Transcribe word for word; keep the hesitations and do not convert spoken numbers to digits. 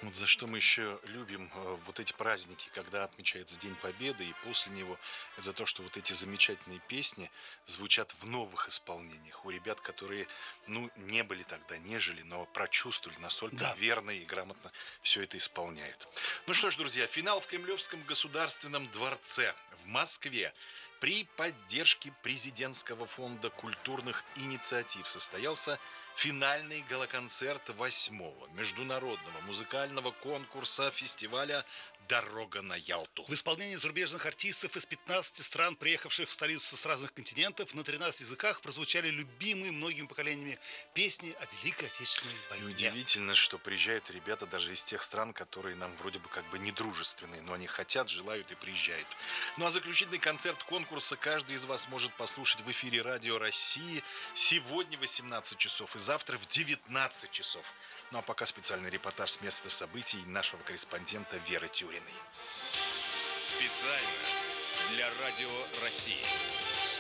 Вот за что мы еще любим э, вот эти праздники, когда отмечается День Победы, и после него, это за то, что вот эти замечательные песни звучат в новых исполнениях у ребят, которые, ну, не были тогда, не жили, но прочувствовали, настолько Да. верно и грамотно все это исполняют. Ну что ж, друзья, финал в Кремлевском государственном дворце в Москве при поддержке президентского фонда культурных инициатив состоялся финальный галоконцерт восьмого международного музыкального конкурса фестиваля «Дорога на Ялту». В исполнении зарубежных артистов из пятнадцати стран, приехавших в столицу с разных континентов, на тринадцати языках прозвучали любимые многими поколениями песни о Великой Отечественной И войне. удивительно, что приезжают ребята даже из тех стран, которые нам вроде бы как бы не дружественные, но они хотят, желают и приезжают. Ну а заключительный концерт конкурса каждый из вас может послушать в эфире Радио России сегодня в восемнадцать часов и завтра в девятнадцать часов. Ну а пока специальный репортаж с места событий нашего корреспондента Веры Тюриной. Специально для Радио России.